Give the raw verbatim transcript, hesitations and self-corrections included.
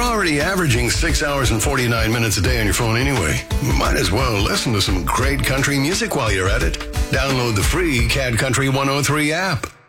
already averaging six hours and forty-nine minutes a day on your phone anyway. Might as well listen to some great country music while you're at it. Download the free C A D Country one oh three app.